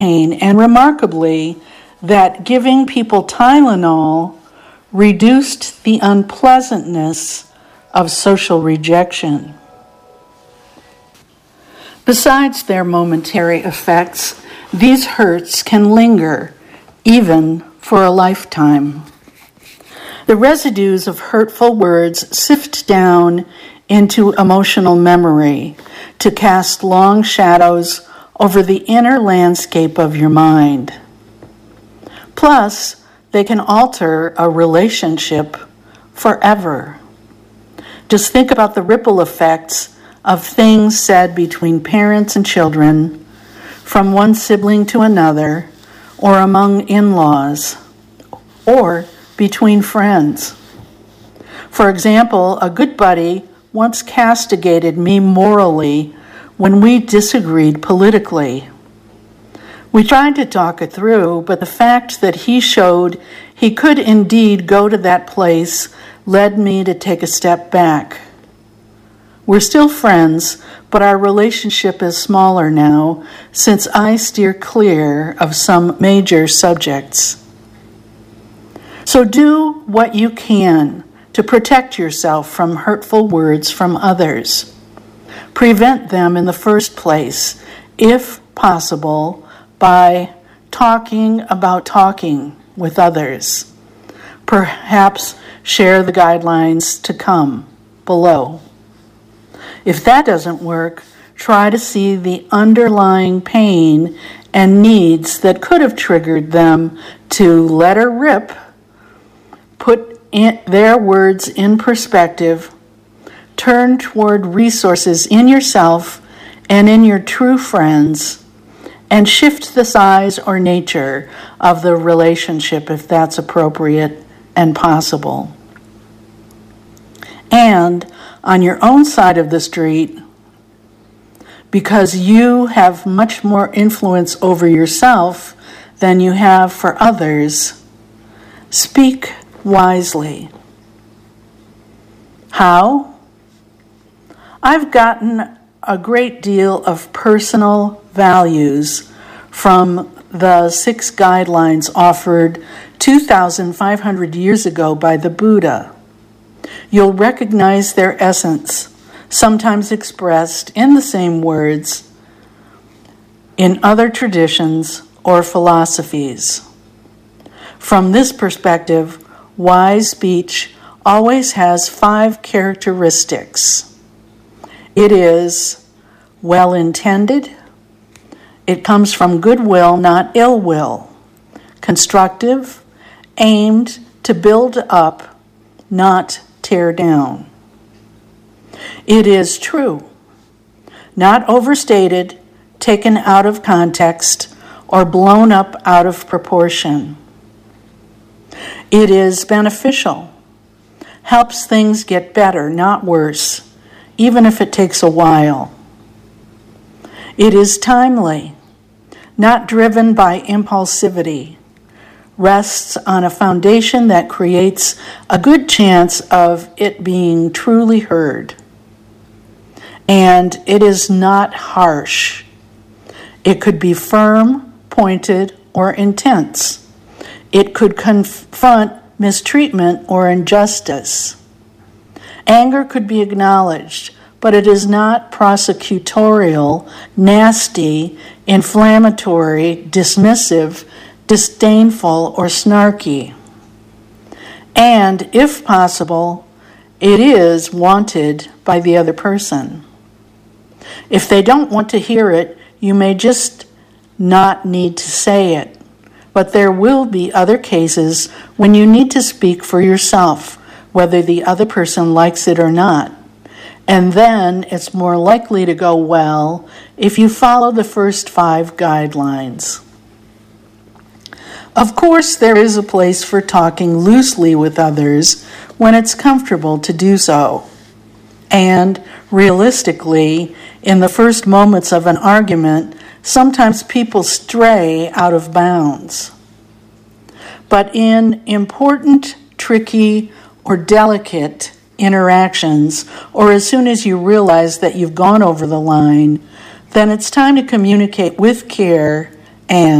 pain, and remarkably, that giving people Tylenol reduced the unpleasantness of social rejection. Besides their momentary effects, these hurts can linger, even for a lifetime. The residues of hurtful words sift down into emotional memory to cast long shadows over the inner landscape of your mind. Plus, they can alter a relationship forever. Just think about the ripple effects of things said between parents and children, from one sibling to another, or among in-laws, or between friends. For example, a good buddy once castigated me morally when we disagreed politically. We tried to talk it through, but the fact that he showed he could indeed go to that place led me to take a step back. We're still friends, but our relationship is smaller now since I steer clear of some major subjects. So do what you can to protect yourself from hurtful words from others. Prevent them in the first place, if possible, by talking about talking with others. Perhaps share the guidelines to come below. If that doesn't work, try to see the underlying pain and needs that could have triggered them to let her rip, put their words in perspective, turn toward resources in yourself and in your true friends, and shift the size or nature of the relationship if that's appropriate and possible. And on your own side of the street, because you have much more influence over yourself than you have for others, speak wisely. How? I've gotten a great deal of personal values from the 6 guidelines offered 2,500 years ago by the Buddha. You'll recognize their essence, sometimes expressed in the same words in other traditions or philosophies. From this perspective, wise speech always has 5 characteristics. It is well-intended. It comes from goodwill, not ill will. Constructive, aimed to build up, not tear down. It is true, not overstated, taken out of context, or blown up out of proportion. It is beneficial, helps things get better, not worse, even if it takes a while. It is timely, not driven by impulsivity, rests on a foundation that creates a good chance of it being truly heard. And it is not harsh. It could be firm, pointed, or intense. It could confront mistreatment or injustice. Anger could be acknowledged, but it is not prosecutorial, nasty, inflammatory, dismissive, disdainful, or snarky. And, if possible, it is wanted by the other person. If they don't want to hear it, you may just not need to say it. But there will be other cases when you need to speak for yourself, whether the other person likes it or not. And then it's more likely to go well if you follow the first 5 guidelines. Of course, there is a place for talking loosely with others when it's comfortable to do so. And realistically, in the first moments of an argument, sometimes people stray out of bounds. But in important, tricky, or delicate interactions, or as soon as you realize that you've gone over the line, then it's time to communicate with care and